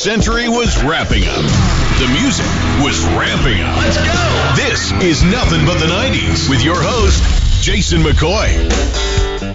century was wrapping up. The music was ramping up. Let's go! This is Nothing But the 90s with your host, Jason McCoy.